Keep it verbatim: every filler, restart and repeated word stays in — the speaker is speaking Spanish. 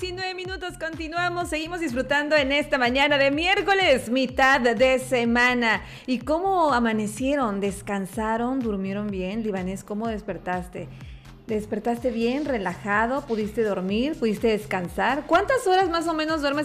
diecinueve minutos, continuamos, seguimos disfrutando en esta mañana de miércoles, mitad de semana. ¿Y cómo amanecieron? ¿Descansaron? ¿Durmieron bien? Libanés, ¿cómo despertaste? ¿Despertaste bien, relajado? ¿Pudiste dormir? ¿Pudiste descansar? ¿Cuántas horas más o menos duermes